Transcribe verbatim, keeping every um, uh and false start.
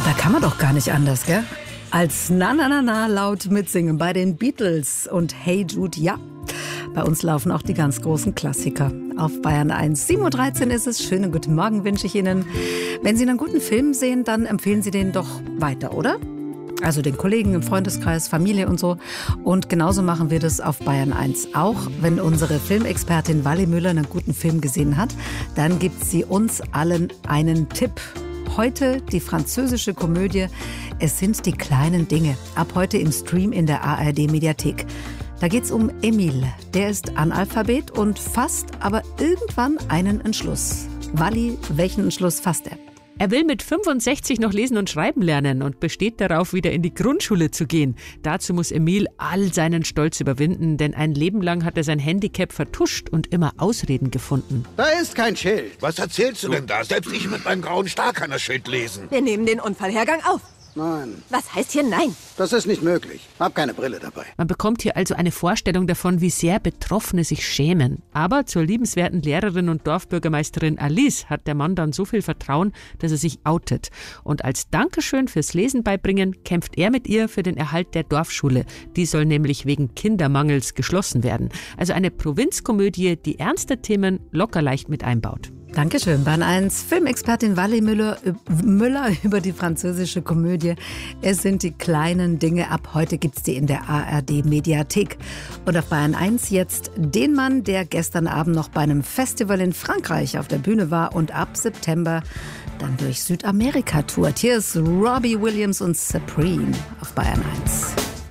Da kann man doch gar nicht anders, gell? Als Na Na Na Na laut mitsingen bei den Beatles und Hey Jude, ja. Bei uns laufen auch die ganz großen Klassiker. Auf Bayern eins. sieben Uhr dreizehn ist es. Schönen guten Morgen wünsche ich Ihnen. Wenn Sie einen guten Film sehen, dann empfehlen Sie den doch weiter, oder? Also den Kollegen im Freundeskreis, Familie und so. Und genauso machen wir das auf Bayern eins. Auch wenn unsere Filmexpertin Wally Müller einen guten Film gesehen hat, dann gibt sie uns allen einen Tipp. Heute die französische Komödie Es sind die kleinen Dinge. Ab heute im Stream in der A R D-Mediathek. Da geht's um Emil. Der ist Analphabet und fasst aber irgendwann einen Entschluss. Wally, welchen Entschluss fasst er? Er will mit fünfundsechzig noch lesen und schreiben lernen und besteht darauf, wieder in die Grundschule zu gehen. Dazu muss Emil all seinen Stolz überwinden, denn ein Leben lang hat er sein Handicap vertuscht und immer Ausreden gefunden. Da ist kein Schild. Was erzählst du denn da? Selbst ich mit meinem grauen Star kann das Schild lesen. Wir nehmen den Unfallhergang auf. Nein, Was heißt hier nein? das ist nicht möglich. Hab keine Brille dabei. Man bekommt hier also eine Vorstellung davon, wie sehr Betroffene sich schämen. Aber zur liebenswerten Lehrerin und Dorfbürgermeisterin Alice hat der Mann dann so viel Vertrauen, dass er sich outet. Und als Dankeschön fürs Lesen beibringen, kämpft er mit ihr für den Erhalt der Dorfschule. Die soll nämlich wegen Kindermangels geschlossen werden. Also eine Provinzkomödie, die ernste Themen locker leicht mit einbaut. Dankeschön. Bahn eins. Filmexpertin Wally Müller, äh, Müller über die französische Komödie. Es sind die kleinen Dinge. Ab heute gibt's die in der A R D-Mediathek. Und auf Bayern eins jetzt den Mann, der gestern Abend noch bei einem Festival in Frankreich auf der Bühne war und ab September dann durch Südamerika tourt. Hier ist Robbie Williams und Supreme auf Bayern eins.